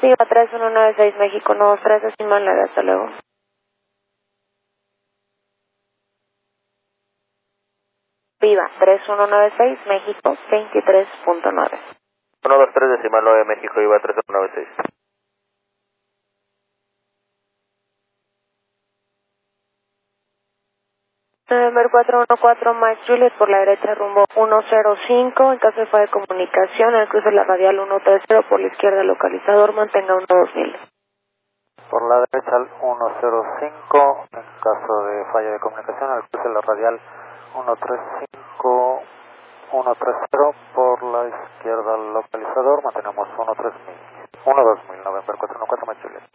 Viva 3196 México, nuevos 3 decimal 9, hasta luego. Viva 3196 México 23.9. 123 decimal 9 México, Viva 3196. November 414 Mike Juliet por la derecha rumbo 105, en caso de falla de comunicación, en el cruce de la radial 130, por la izquierda localizador, mantenga 12000. Por la derecha al 105, en caso de falla de comunicación, al cruce de la radial 135, 130, por la izquierda localizador, mantenemos 12000, November 414 Mike Juliet.